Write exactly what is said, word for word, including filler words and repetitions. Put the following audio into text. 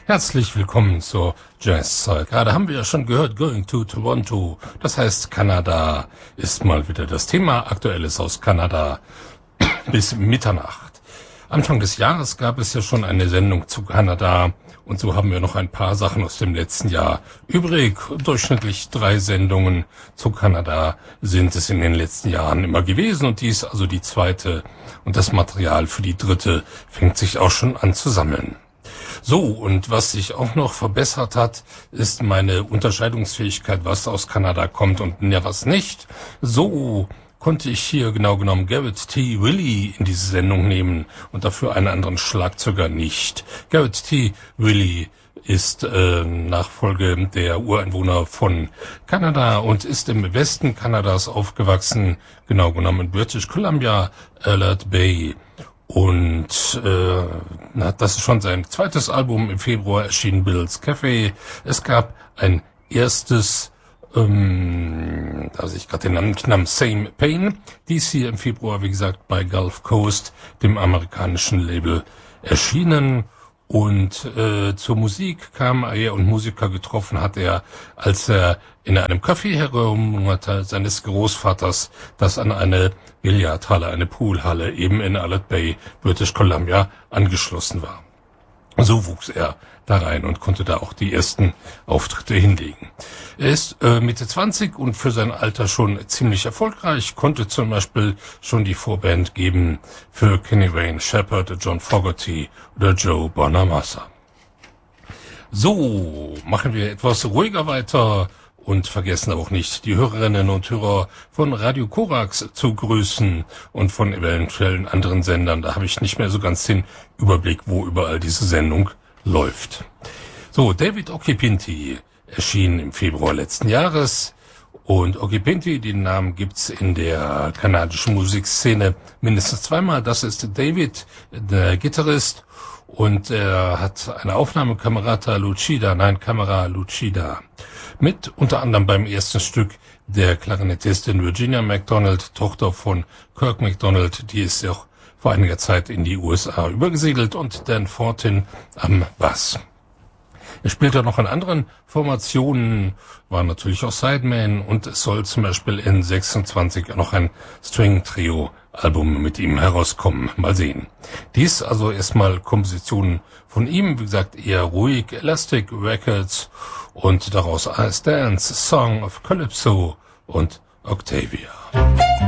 Herzlich willkommen zur Jazzzeit. Gerade haben wir ja schon gehört, Going to Toronto. Das heißt, Kanada ist mal wieder das Thema. Aktuelles aus Kanada bis Mitternacht. Anfang des Jahres gab es ja schon eine Sendung zu Kanada. Und so haben wir noch ein paar Sachen aus dem letzten Jahr übrig. Durchschnittlich drei Sendungen zu Kanada sind es in den letzten Jahren immer gewesen. Und dies also die zweite. Und das Material für die dritte fängt sich auch schon an zu sammeln. So, und was sich auch noch verbessert hat, ist meine Unterscheidungsfähigkeit, was aus Kanada kommt und ja, was nicht. So konnte ich hier genau genommen Garrett T. Willie in diese Sendung nehmen und dafür einen anderen Schlagzeuger nicht. Garrett T. Willie ist äh, Nachfolge der Ureinwohner von Kanada und ist im Westen Kanadas aufgewachsen, genau genommen in British Columbia, Alert Bay. Und äh, na, das ist schon sein zweites Album. Im Februar erschien Bill's Cafe. Es gab ein erstes, ähm, also ich gerade den Namen, Namen Same Pain. Dies hier im Februar, wie gesagt, bei Gulf Coast, dem amerikanischen Label, erschienen. Und äh, zur Musik kam er und Musiker getroffen hat er, als er in einem Café herumlungerte seines Großvaters, das an eine Billardhalle, eine Poolhalle eben in Alert Bay, British Columbia, angeschlossen war. So wuchs er da rein und konnte da auch die ersten Auftritte hinlegen. Er ist äh, Mitte zwanzig und für sein Alter schon ziemlich erfolgreich, konnte zum Beispiel schon die Vorband geben für Kenny Wayne Shepherd, John Fogerty oder Joe Bonamassa. So, machen wir etwas ruhiger weiter und vergessen auch nicht, die Hörerinnen und Hörer von Radio Korax zu grüßen und von eventuellen anderen Sendern. Da habe ich nicht mehr so ganz den Überblick, wo überall diese Sendung läuft. So, David Occhipinti erschien im Februar letzten Jahres. Und Occhipinti, den Namen gibt's in der kanadischen Musikszene mindestens zweimal. Das ist David, der Gitarrist. Und er hat eine Aufnahmekamera Lucida, nein, Kamera Lucida. Mit unter anderem beim ersten Stück der Klarinettistin Virginia McDonald, Tochter von Kirk McDonald, die ist ja auch vor einiger Zeit in die U S A übergesiedelt, und Dan Fortin am Bass. Er spielte noch in anderen Formationen, war natürlich auch Sideman, und es soll zum Beispiel in sechsundzwanzig noch ein String-Trio-Album mit ihm herauskommen. Mal sehen. Dies also erstmal Kompositionen von ihm, wie gesagt eher ruhig, Elastic Records, und daraus Stan's Song of Calypso und Octavia.